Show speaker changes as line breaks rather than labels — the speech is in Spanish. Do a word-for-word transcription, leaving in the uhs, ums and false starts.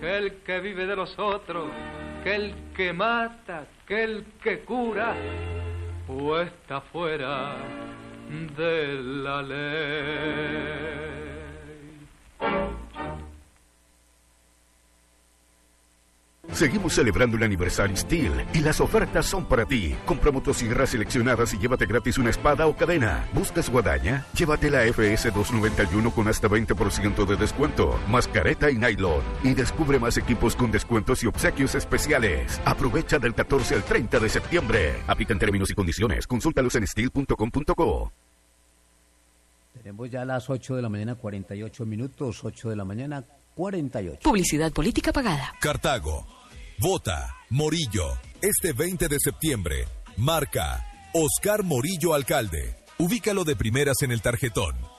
que el que vive de los otros, que el que mata, que el que cura, o está fuera de la ley.
Seguimos celebrando el aniversario Steel y las ofertas son para ti. Compra motosierras seleccionadas y llévate gratis una espada o cadena. ¿Buscas guadaña? Llévate la F S doscientos noventa y uno con hasta veinte por ciento de descuento, más careta y nylon. Y descubre más equipos con descuentos y obsequios especiales. Aprovecha del catorce al treinta de septiembre. Aplican términos y condiciones. Consúltalos en steel punto com punto co.
Tenemos ya las ocho de la mañana, cuarenta y ocho minutos. ocho de la mañana, cuarenta y ocho.
Publicidad política pagada.
Cartago. Vota Morillo este veinte de septiembre. Marca Oscar Morillo Alcalde. Ubícalo de primeras en el tarjetón.